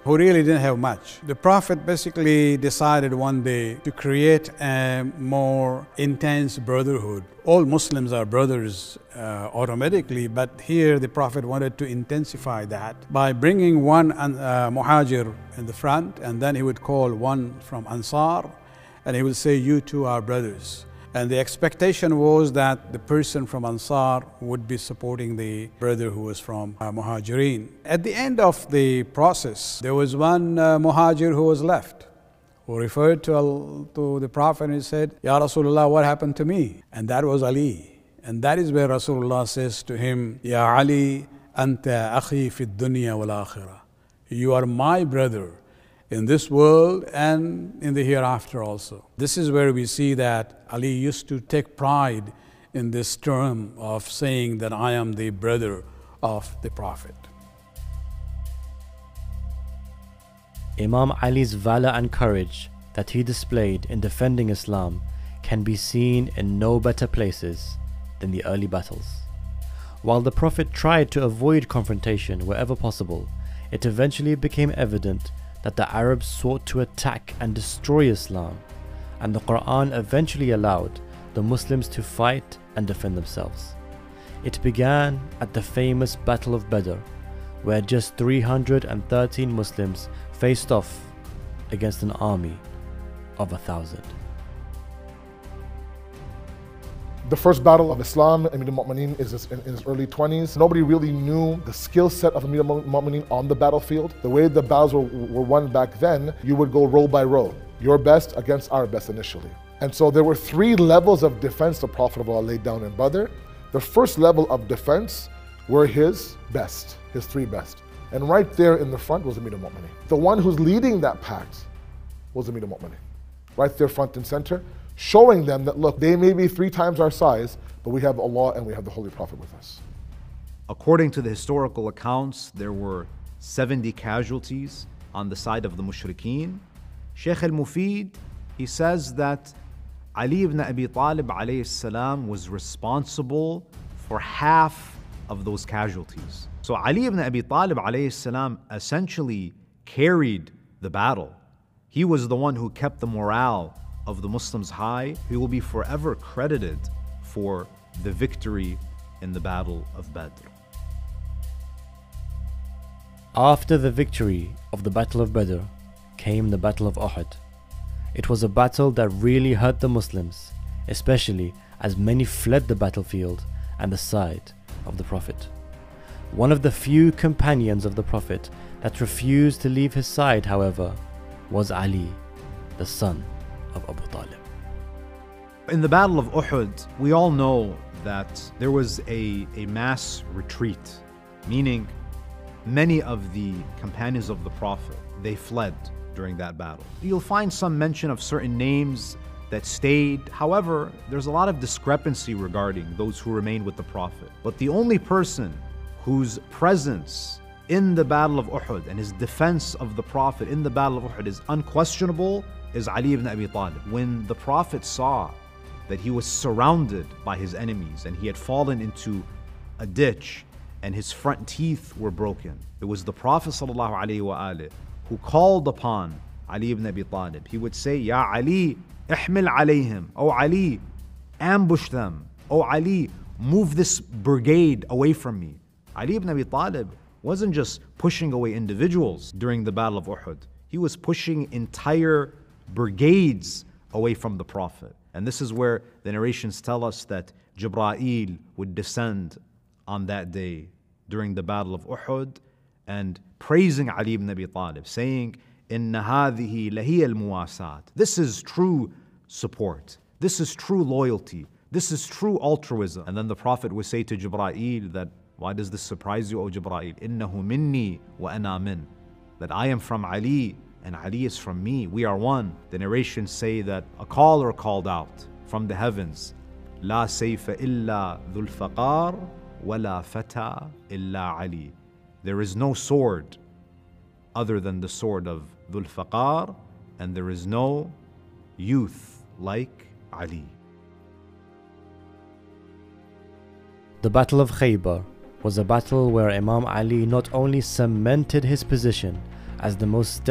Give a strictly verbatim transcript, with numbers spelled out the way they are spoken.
who really didn't have much. The Prophet basically decided one day to create a more intense brotherhood. All Muslims are brothers uh, automatically, but here the Prophet wanted to intensify that by bringing one uh, Muhajir in the front, and then he would call one from Ansar, and he would say, "You two are brothers." And the expectation was that the person from Ansar would be supporting the brother who was from uh, Muhajirin. At the end of the process, there was one uh, Muhajir who was left, who referred to, to the Prophet and he said, "Ya Rasulullah, what happened to me?" And that was Ali. And that is where Rasulullah says to him, "Ya Ali, anta akhi fi dunya wal akhirah." You are my brother in this world and in the hereafter also. This is where we see that Ali used to take pride in this term of saying that I am the brother of the Prophet. Imam Ali's valor and courage that he displayed in defending Islam can be seen in no better places than the early battles. While the Prophet tried to avoid confrontation wherever possible, it eventually became evident that the Arabs sought to attack and destroy Islam, and the Quran eventually allowed the Muslims to fight and defend themselves. It began at the famous Battle of Badr, where just three hundred thirteen Muslims faced off against an army of a thousand. The first battle of Islam, Amir al-Mu'mineen is in his early twenties. Nobody really knew the skill set of Amir al-Mu'mineen on the battlefield. The way the battles were, were won back then, you would go row by row. Your best against our best initially. And so there were three levels of defense the Prophet of Allah laid down in Badr. The first level of defense were his best, his three best. And right there in the front was Amir al-Mu'mineen. The one who's leading that pact was Amir al-Mu'mineen. Right there front and center, showing them that, look, they may be three times our size, but we have Allah and we have the Holy Prophet with us. According to the historical accounts, there were seventy casualties on the side of the Mushrikeen. Shaykh al-Mufid, he says that Ali ibn Abi Talib alayhi salam was responsible for half of those casualties. So Ali ibn Abi Talib alayhi salam essentially carried the battle. He was the one who kept the morale of the Muslims high. He will be forever credited for the victory in the Battle of Badr. After the victory of the Battle of Badr came the Battle of Uhud. It was a battle that really hurt the Muslims, especially as many fled the battlefield and the side of the Prophet. One of the few companions of the Prophet that refused to leave his side, however, was Ali, the son of Abu Talib. In the Battle of Uhud, we all know that there was a, a mass retreat, meaning many of the companions of the Prophet, they fled during that battle. You'll find some mention of certain names that stayed. However, there's a lot of discrepancy regarding those who remained with the Prophet. But the only person whose presence in the Battle of Uhud and his defense of the Prophet in the Battle of Uhud is unquestionable is Ali ibn Abi Talib. When the Prophet saw that he was surrounded by his enemies and he had fallen into a ditch and his front teeth were broken, it was the Prophet ﷺ who called upon Ali ibn Abi Talib. He would say, "Ya Ali, ihmil alayhim." Oh Ali, ambush them. Oh Ali, move this brigade away from me. Ali ibn Abi Talib wasn't just pushing away individuals during the Battle of Uhud. He was pushing entire brigades away from the Prophet. And this is where the narrations tell us that Jibreel would descend on that day during the Battle of Uhud and praising Ali ibn Abi Talib, saying, "Inna hadhihi lahiya al-muwasat." This is true support. This is true loyalty. This is true altruism. And then the Prophet would say to Jibreel that, "Why does this surprise you, O Jibreel? Innahu minni wa ana min." That I am from Ali and Ali is from me. We are one. The narrations say that a caller called out from the heavens, "La sayfa illa dhul faqar wa la fata illa Ali." There is no sword other than the sword of Dhul Faqar, and there is no youth like Ali. The Battle of Khaybar was a battle where Imam Ali not only cemented his position as the most